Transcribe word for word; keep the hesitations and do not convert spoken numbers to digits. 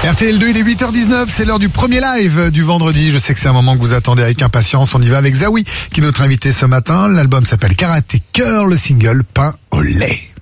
R T L deux, il est huit heures dix-neuf, c'est l'heure du premier live du vendredi. Je sais que c'est un moment que vous attendez avec impatience. On y va avec Zawi, qui est notre invité ce matin. L'album s'appelle Karaté Cœur, le single Pain au lait.